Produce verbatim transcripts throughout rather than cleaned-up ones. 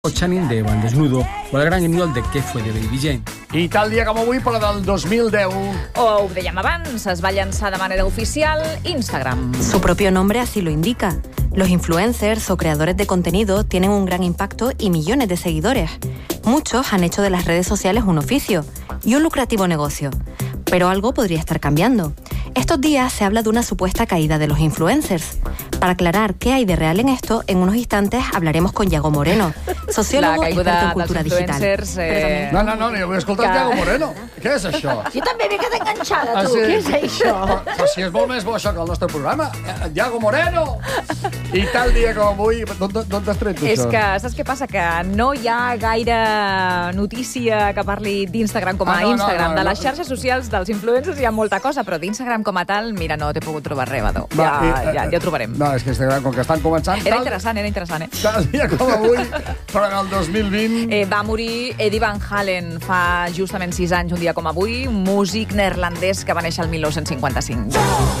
Channing Deva, el desnudo, o el gran guinyol de Què fue de Baby Jane. I tal dia com avui, però del dos mil deu... O ho dèiem abans, es va llançar de manera oficial Instagram. Su propio nombre así lo indica. Los influencers o creadores de contenido tienen un gran impacto y millones de seguidores. Muchos han hecho de las redes sociales un oficio y un lucrativo negocio. Pero algo podría estar cambiando. Estos días se habla de una supuesta caída de los influencers. Para aclarar qué hay de real en esto, en unos instantes hablaremos con Yago Moreno, sociólogo experto en cultura digital. Eh... No, no, no, jo vull escoltar que... Yago Moreno. Què és això? Jo també m'he quedat enganxada, Ah, tu. sí? Què és això? Però, però si és molt més bo això que el nostre programa. Eh, Yago Moreno! I tal dia com avui... D'on t'has tret, tu, És això? que, saps què passa? Que no hi ha gaire notícia que parli d'Instagram com a Ah, no, no, Instagram. no, no. De les xarxes socials dels influencers hi ha molta cosa, però d'Instagram com a tal, mira, no t'he pogut trobar res, Badó. Va, Ja, i, ja, ja eh, ho trobarem. No, és que Instagram, com que estan començant... Era tal- interessant, era interessant, eh? Tal dia com avui, però en el dos mil vint... Eh, va morir Eddie Van Halen fa justament sis anys, un dia com avui, un músic neerlandès que va néixer el dinou cinquanta-cinc.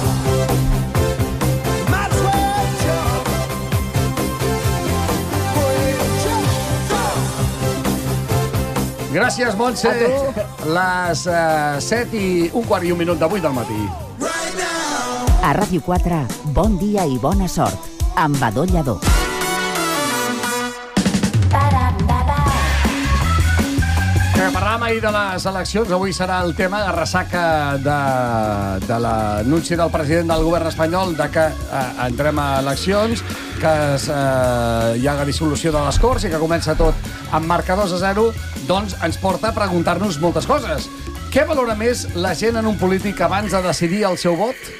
Gràcies, Montse. Les uh, set i un quart i un minut de vuit del matí. A Ràdio quatre, bon dia i bona sort, amb Badó Lladó. Que parlàvem ahir de les eleccions, avui serà el tema de ressaca de, de l'anunci del president del govern espanyol de que eh, entrem a eleccions, que es, eh, hi ha la dissolució de les Corts i que comença tot amb marcadors a zero, doncs ens porta a preguntar-nos moltes coses. Què valora més la gent en un polític abans de decidir el seu vot?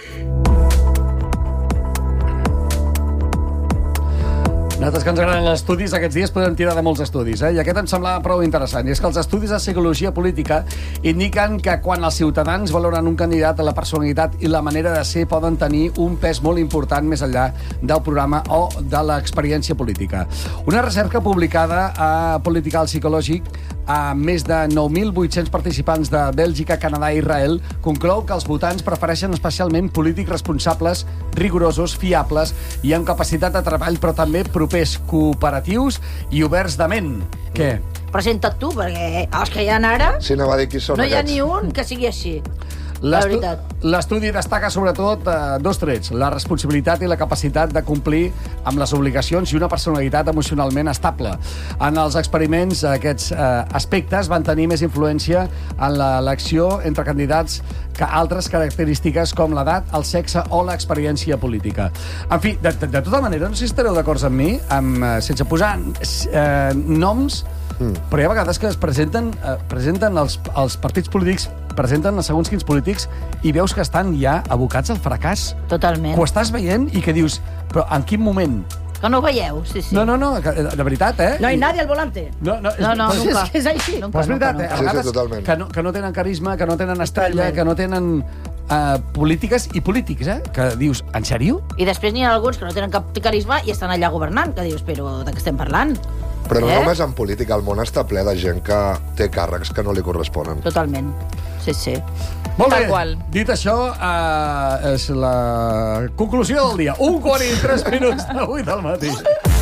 Nosaltres que ens agraden els estudis, aquests dies podem tirar de molts estudis, eh? I aquest em semblava prou interessant. I és que els estudis de psicologia política indiquen que quan els ciutadans valoren un candidat, la personalitat i la manera de ser poden tenir un pes molt important més enllà del programa o de l'experiència política. Una recerca publicada a Political Psychology a més de nou mil vuit-cents participants de Bèlgica, Canadà i Israel conclou que els votants prefereixen especialment polítics responsables, rigorosos, fiables i amb capacitat de treball, però també propers, cooperatius i oberts de ment. Què? Presenta't tu, perquè els que hi ha ara Sí, no va dir qui són no hi ha aquests. ni un que sigui així. La L'estu- veritat. L'estudi destaca sobretot eh, dos trets, la responsabilitat i la capacitat de complir amb les obligacions i una personalitat emocionalment estable. En els experiments, aquests eh, aspectes van tenir més influència en l'elecció entre candidats que altres característiques com l'edat, el sexe o l'experiència política. En fi, de, de, de tota manera, no sé si estareu d'acord amb mi, amb, eh, sense posar eh, noms, mm. però hi ha vegades que es presenten, eh, presenten els, els partits polítics presenten a segons quins polítics i veus que estan ja abocats al fracàs. Totalment. Ho estàs veient i que dius, però en quin moment? Que no ho veieu, sí, sí. No, no, no, que, de veritat, eh? No hay nadie al volante. No, no, és, No, no, però, nunca. Es que es així. Nunca, però és veritat, nunca, eh? A Sí, sí, vegades totalment. que, no, que no tenen carisma, que no tenen estrella, que no tenen uh, polítiques i polítics, eh? Que dius, en sèrio? I després n'hi ha alguns que no tenen cap carisma i estan allà governant, que dius, però de què estem parlant? Però no Eh? només en política, el món està ple de gent que té càrrecs que no li corresponen. Totalment. Sí, sí. Molt Tal bé, qual. dit això, uh, és la conclusió del dia. Un quart i tres minuts de vuit del matí.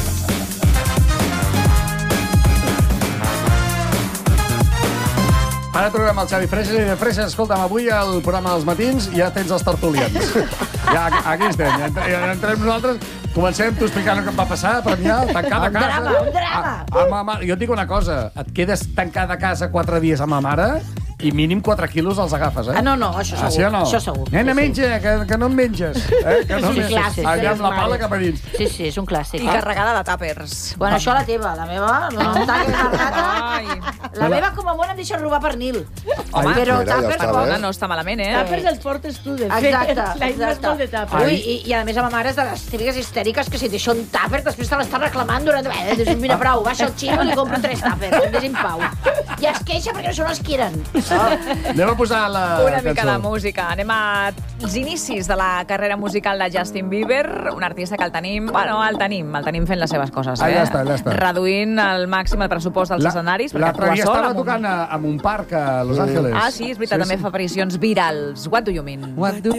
Ara tornem al Xavi Freixas i de Freixas, escolta'm, avui al programa dels matins ja tens els tertulians. Ja, aquí estem, ja entrem, ja entrem nosaltres, comencem tu explicant el que em va passar, premiar, tancar de Un casa. drama, un drama. A, a ma mare. Jo et dic una cosa, et quedes tancar de casa quatre dies amb ma mare i mínim quatre quilos els agafes, eh? Ah, no, no, això segur. Ah, sí o no? Això segur. Nena, Sí, sí. menja, que, que no em menges. Eh? Que no Sí, em sí, menges. sí, sí, Allà sí, amb la mare. pala cap a dins. Sí, sí, és un clàssic. I carregada de tàpers. Bueno, això la teva, la meva... No em tallis la rata. Ai. La meva, com a molt, em deixa robar pernil. Home, però mira, ja tàpers, està Perdona, bé. no està malament, eh? Tapers els portes tu, de fet. Exacte, La Isla és exacte. molt de tapers. Ui, i, I a més a ma mare és de les típiques histèriques que si deixa un tàper després te l'està reclamant durant... Eh, dius, mira, prou, baixa el xino i li compro tres tàpers, em deixin pau. I es queixa perquè això no es quieren. Oh. Anem a posar la Una mica cançó. de música. Anem als inicis de la carrera musical de Justin Bieber, un artista que el tenim, bueno, el tenim, el tenim fent les seves coses, eh? Ah, ja està, ja està. Reduint al màxim el pressupost dels escenaris, perquè L'altre actua dia sol. estava amb un- tocant a, a un parc a Los Angeles. Ah, sí, és veritat, també fa aparicions virals. What do you mean? What do